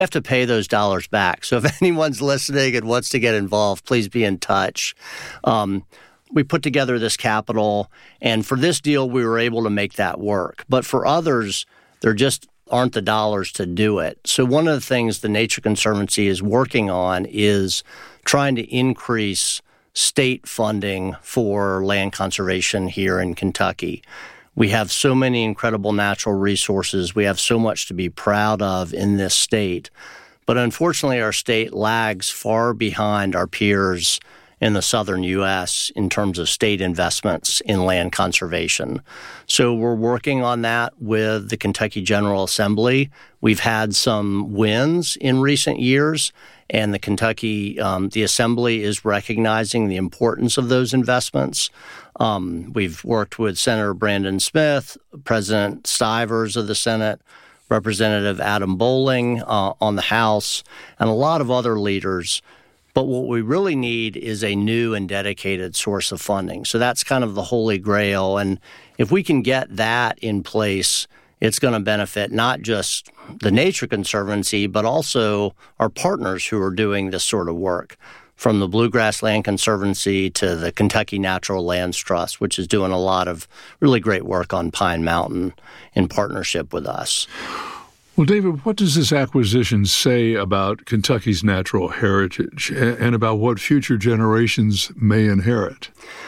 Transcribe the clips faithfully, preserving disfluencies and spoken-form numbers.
have to pay those dollars back. So if anyone's listening and wants to get involved, please be in touch. Um, we put together this capital, and for this deal, we were able to make that work. But for others, there just aren't the dollars to do it. So one of the things the Nature Conservancy is working on is trying to increase state funding for land conservation here in Kentucky. We have so many incredible natural resources. We have so much to be proud of in this state. But unfortunately, our state lags far behind our peers in the southern U S in terms of state investments in land conservation. So we're working on that with the Kentucky General Assembly. We've had some wins in recent years, and the Kentucky, um, the Assembly is recognizing the importance of those investments. Um, we've worked with Senator Brandon Smith, President Stivers of the Senate, Representative Adam Bowling uh, on the House, and a lot of other leaders. But what we really need is a new and dedicated source of funding. So that's kind of the holy grail. And if we can get that in place, it's going to benefit not just the Nature Conservancy, but also our partners who are doing this sort of work, from the Bluegrass Land Conservancy to the Kentucky Natural Lands Trust, which is doing a lot of really great work on Pine Mountain in partnership with us. Well, David, what does this acquisition say about Kentucky's natural heritage and about what future generations may inherit?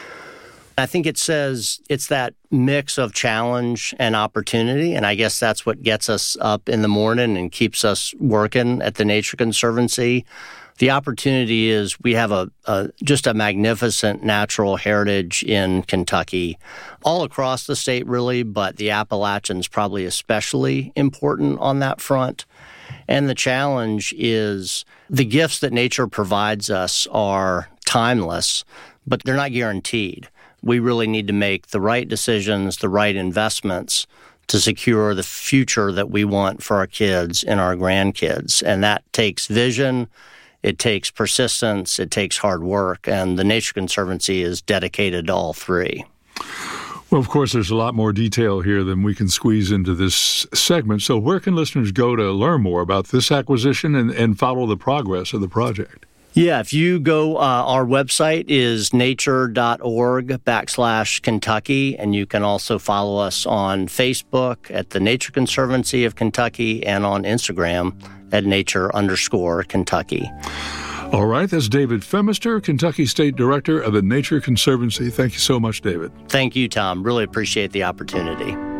I think it says it's that mix of challenge and opportunity, and I guess that's what gets us up in the morning and keeps us working at the Nature Conservancy. The opportunity is we have a, a just a magnificent natural heritage in Kentucky, all across the state really, but the Appalachians probably especially important on that front. And the challenge is the gifts that nature provides us are timeless, but they're not guaranteed. We really need to make the right decisions, the right investments to secure the future that we want for our kids and our grandkids. And that takes vision. It takes persistence, it takes hard work, and the Nature Conservancy is dedicated to all three. Well, of course, there's a lot more detail here than we can squeeze into this segment. So where can listeners go to learn more about this acquisition and, and follow the progress of the project? Yeah, if you go, uh, our website is nature.org backslash Kentucky, and you can also follow us on Facebook at the Nature Conservancy of Kentucky and on Instagram at nature underscore Kentucky. All right, that's David Phemister, Kentucky State Director of the Nature Conservancy. Thank you so much, David. Thank you, Tom. Really appreciate the opportunity.